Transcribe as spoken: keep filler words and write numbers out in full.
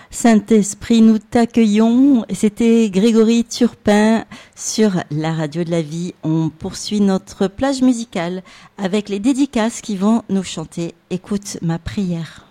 Saint-Esprit, nous t'accueillons. C'était Grégory Turpin sur la radio de la vie. On poursuit notre plage musicale avec les dédicaces qui vont nous chanter. Écoute ma prière.